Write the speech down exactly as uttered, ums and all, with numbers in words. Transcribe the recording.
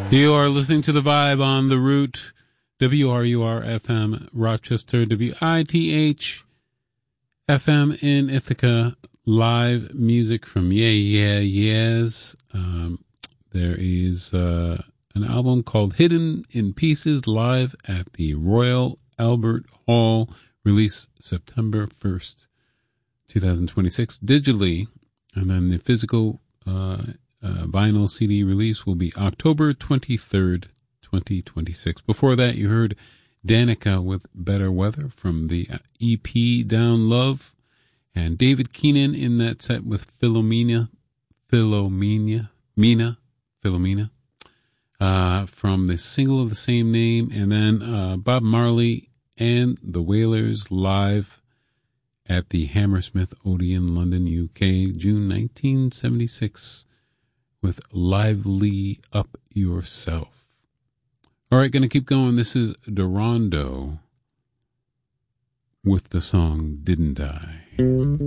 You are listening to The Vibe on The Root, W R U R F M Rochester, W I T H F M in Ithaca. Live music from Yeah Yeah Yeahs. Um, there is uh, an album called Hidden in Pieces, live at the Royal Albert Hall, released September first, twenty twenty-six, digitally, and then the physical uh Uh, vinyl C D release will be October twenty-third, twenty twenty-six. Before that, you heard Danica with Better Weather from the E P Down Love, and David Keenan in that set with Philomena, Philomena, Mina, Philomena, uh, from the single of the same name, and then uh, Bob Marley and the Wailers live at the Hammersmith Odeon, London, U K, June nineteen seventy-six. With Lively Up Yourself. All right, going to keep going. This is Durando with the song Didn't I?